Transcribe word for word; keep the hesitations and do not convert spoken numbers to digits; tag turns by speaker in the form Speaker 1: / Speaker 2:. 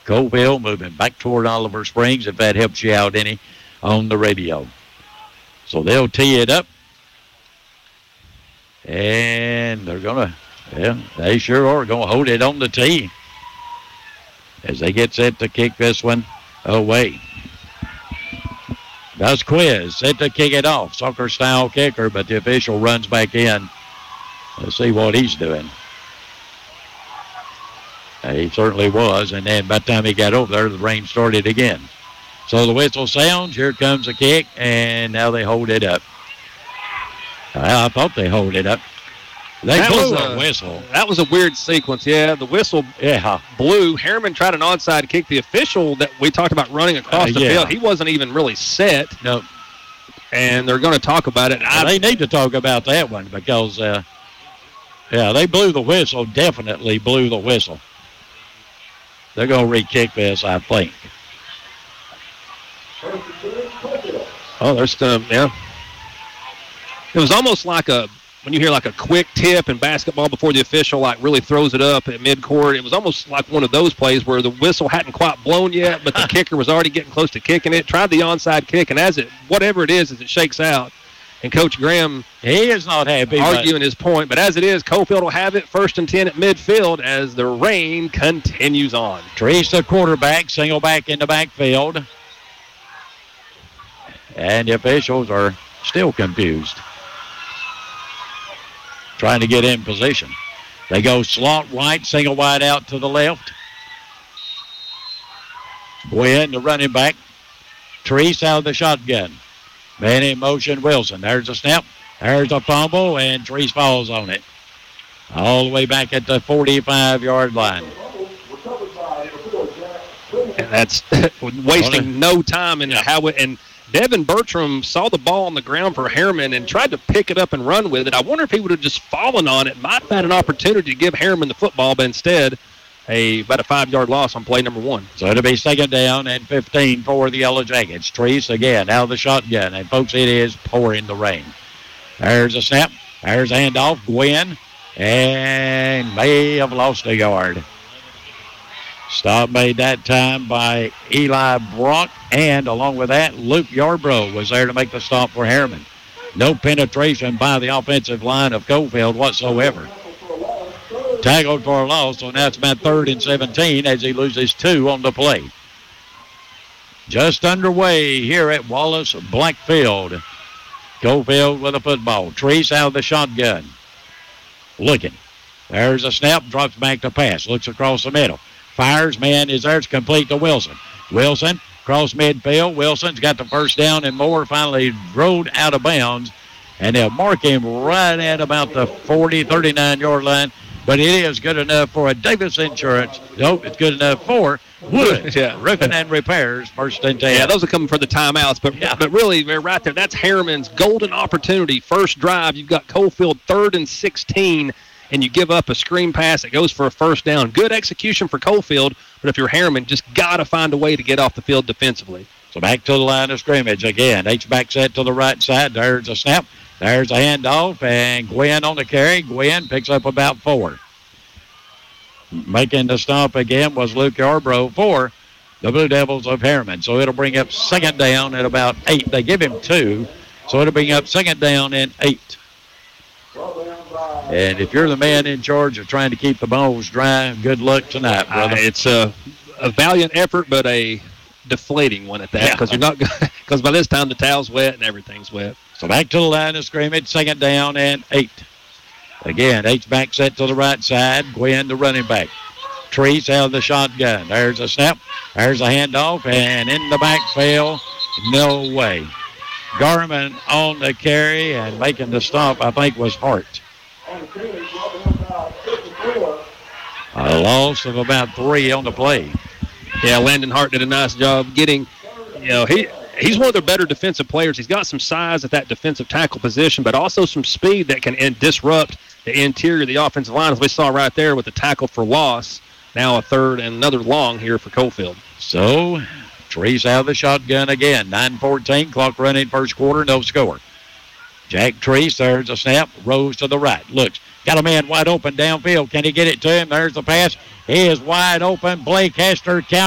Speaker 1: Coalville moving back toward Oliver Springs, if that helps you out any on the radio. So they'll tee it up. And they're going to, yeah, they sure are going to hold it on the tee as they get set to kick this one away. Does Quiz set to kick it off. Soccer-style kicker, but the official runs back in. Let's see what he's doing. He certainly was, and then by the time he got over there, the rain started again. So the whistle sounds, here comes the kick, and now they hold it up. I thought they hold it up. They
Speaker 2: that
Speaker 1: blew
Speaker 2: was
Speaker 1: a
Speaker 2: a
Speaker 1: whistle.
Speaker 2: That was a weird sequence, yeah. The whistle
Speaker 1: yeah.
Speaker 2: blew. Harriman tried an onside kick. The official that we talked about running across
Speaker 1: uh,
Speaker 2: the
Speaker 1: yeah.
Speaker 2: field, he wasn't even really set.
Speaker 1: No.
Speaker 2: And they're going to talk about it.
Speaker 1: Well, they need to talk about that one because, uh, yeah, they blew the whistle, definitely blew the whistle. They're going to re-kick this, I think.
Speaker 2: Oh, they're still, yeah. It was almost like a, when you hear like a quick tip in basketball before the official like really throws it up at midcourt, it was almost like one of those plays where the whistle hadn't quite blown yet, but the kicker was already getting close to kicking it, tried the onside kick, and as it, whatever it is, as it shakes out, and Coach Graham
Speaker 1: he is not happy
Speaker 2: arguing his point, but as it is, Coalfield will have it first and ten at midfield as the rain continues on.
Speaker 1: Teresa, quarterback, single back in the backfield. And the officials are still confused, trying to get in position. They go slot right, single wide out to the left. Gwen, the running back. Teresa out of the shotgun. Man in motion, Wilson. There's a snap. There's a fumble, and Treese falls on it. All the way back at the forty-five-yard line.
Speaker 2: And that's wasting no time in how it, and Devin Bertram saw the ball on the ground for Harriman and tried to pick it up and run with it. I wonder if he would have just fallen on it. Might have had an opportunity to give Harriman the football, but instead, a about a five-yard loss on play number one.
Speaker 1: So it'll be second down and fifteen for the Yellow Jackets. Treese again out of the shotgun. And, folks, it is pouring the rain. There's a snap. There's a handoff. Gwen. And may have lost a yard. Stop made that time by Eli Brock. And along with that, Luke Yarbrough was there to make the stop for Harriman. No penetration by the offensive line of Coalfield whatsoever. Tackled for a loss, so now it's about third and seventeen as he loses two on the play. Just underway here at Wallace Blackfield. Coalfield with a football. Treese out of the shotgun. Looking. There's a snap, drops back to pass. Looks across the middle. Fires, man is there. It's complete to Wilson. Wilson, cross midfield. Wilson's got the first down and more. Finally rode out of bounds. And they'll mark him right at about the forty, thirty-nine-yard line. But it is good enough for a Davis Insurance. Nope, it's good enough for Wood.
Speaker 2: yeah.
Speaker 1: Roofing and Repairs, first and ten.
Speaker 2: Yeah, those are coming for the timeouts. But
Speaker 1: yeah.
Speaker 2: but really, they're right there. That's Harriman's golden opportunity. First drive, you've got Coalfield third and sixteen, and you give up a screen pass. It goes for a first down. Good execution for Coalfield, but if you're Harriman, just got to find a way to get off the field defensively.
Speaker 1: So back to the line of scrimmage again. H-back set to the right side. There's a snap. There's a handoff, and Gwen on the carry. Gwen picks up about four. Making the stop again was Luke Yarbrough for the Blue Devils of Harriman. So it'll bring up second down at about eight. They give him two, so it'll bring up second down and eight. And if you're the man in charge of trying to keep the balls dry, good luck tonight, brother.
Speaker 2: Uh, it's a, a valiant effort, but a deflating one at that, because
Speaker 1: Yeah.
Speaker 2: you're not because by this time the towel's wet and everything's wet.
Speaker 1: So back to the line of scrimmage, second down and eight. Again, H-back set to the right side. Gwen, the running back. Treese out of the shotgun. There's a snap. There's a handoff. And in the backfield, no way. Garman on the carry and making the stop, I think, was Hart. A loss of about three on the play.
Speaker 2: Yeah, Landon Hart did a nice job getting, you know, he he's one of their better defensive players. He's got some size at that defensive tackle position, but also some speed that can in, disrupt the interior of the offensive line, as we saw right there with the tackle for loss. Now a third and another long here for Coalfield.
Speaker 1: So, Treese out of the shotgun again. nine fourteen, clock running first quarter, no score. Jack Treese, there's a snap, Rose to the right. Looks, got a man wide open downfield. Can he get it to him? There's the pass. He is wide open. Blake Hester, count.